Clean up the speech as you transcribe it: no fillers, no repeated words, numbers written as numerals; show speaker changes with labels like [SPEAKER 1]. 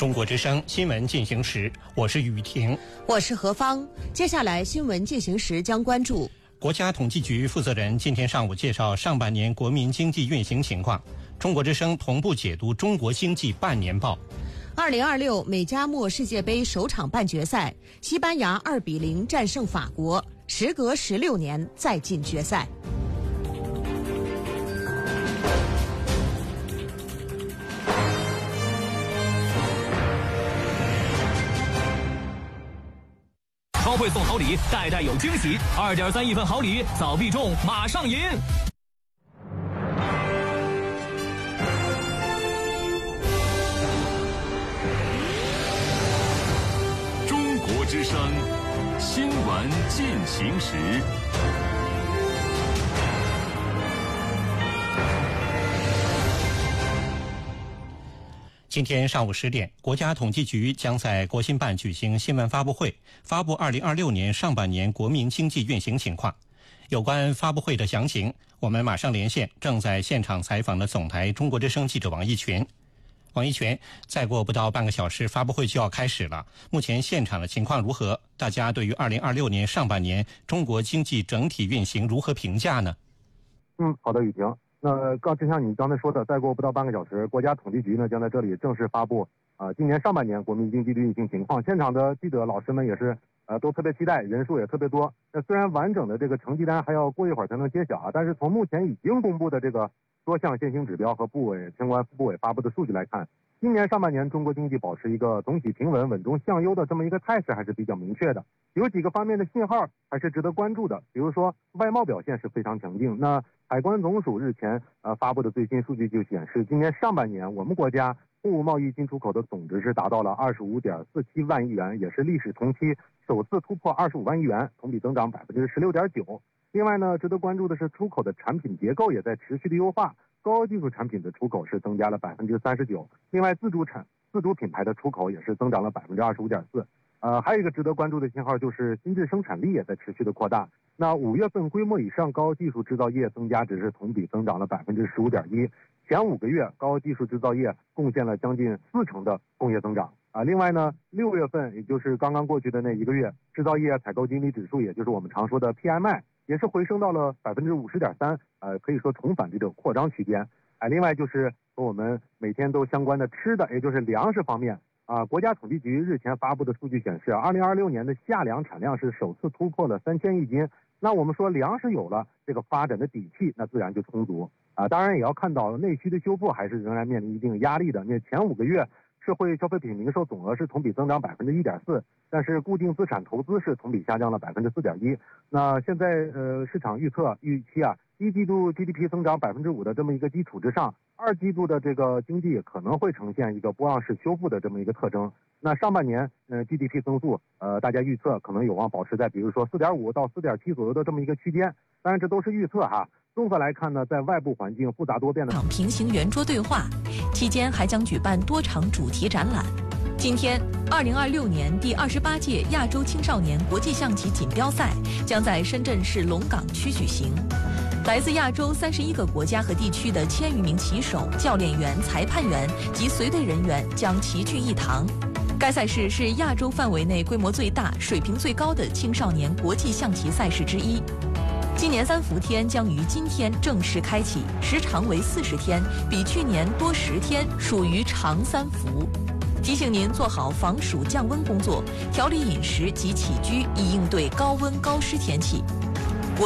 [SPEAKER 1] 中国之声新闻进行时，我是雨婷，
[SPEAKER 2] 我是何芳。接下来新闻进行时将关注
[SPEAKER 1] 国家统计局负责人今天上午介绍上半年国民经济运行情况。中国之声同步解读中国经济半年报。
[SPEAKER 2] 2026美加墨世界杯首场半决赛，西班牙2-0战胜法国，时隔16年再进决赛。
[SPEAKER 3] 超会送好礼，代代有惊喜。2.3亿份好礼，早必中，马上赢！
[SPEAKER 4] 中国之声新闻进行时。
[SPEAKER 1] 今天上午10点，国家统计局将在国新办举行新闻发布会，发布2026年上半年国民经济运行情况。有关发布会的详情，我们马上连线正在现场采访的总台中国之声记者王一群。王一群，再过不到半个小时，发布会就要开始了。目前现场的情况如何？大家对于2026年上半年中国经济整体运行如何评价呢？
[SPEAKER 5] 好的，雨婷。那就像你刚才说的，再过不到半个小时，国家统计局呢将在这里正式发布今年上半年国民经济的运行情况。现场的记者老师们也是都特别期待，人数也特别多。那虽然完整的这个成绩单还要过一会儿才能揭晓但是从目前已经公布的这个多项现行指标和相关部委发布的数据来看，今年上半年中国经济保持一个总体平稳、稳中向优的这么一个态势还是比较明确的。有几个方面的信号还是值得关注的，比如说外贸表现是非常强劲。那海关总署日前发布的最新数据就显示，今年上半年我们国家货物贸易进出口的总值是达到了25.47万亿元，也是历史同期首次突破25万亿元，同比增长16.9%。另外呢，值得关注的是出口的产品结构也在持续的优化，高技术产品的出口是增加了39%，另外自主品牌的出口也是增长了25.4%。还有一个值得关注的信号就是新质生产力也在持续的扩大。那5月份规模以上高技术制造业增加值是同比增长了15.1%，前5个月高技术制造业贡献了将近40%的工业增长。另外呢，6月份也就是刚刚过去的那一个月，制造业采购经理指数，也就是我们常说的 PMI， 也是回升到了50.3%，可以说重返这种扩张区间。另外就是和我们每天都相关的吃的，也就是粮食方面。国家统计局日前发布的数据显示，2026年的夏粮产量是首次突破了3000亿斤。那我们说粮食有了这个发展的底气，那自然就充足。当然也要看到内需的修复还是仍然面临一定压力的。那前5个月社会消费品零售总额是同比增长1.4%，但是固定资产投资是同比下降了4.1%。那现在市场预期一季度 GDP 增长5%的这么一个基础之上，2季度的这个经济可能会呈现一个波浪式修复的这么一个特征。那上半年GDP 增速大家预测可能有望保持在比如说4.5到4.7左右的这么一个区间，当然这都是预测哈。综合来看呢，在外部环境复杂多变的
[SPEAKER 6] 平行圆桌对话期间，还将举办多场主题展览。今天，2026年第28届亚洲青少年国际象棋锦标赛将在深圳市龙岗区举行。来自亚洲31个国家和地区的1000余名棋手、教练员、裁判员及随队人员将齐聚一堂。该赛事是亚洲范围内规模最大、水平最高的青少年国际象棋赛事之一。今年3伏天将于今天正式开启，时长为40天，比去年多10天，属于长3伏。提醒您做好防暑降温工作，调理饮食及起居，以应对高温高湿天气。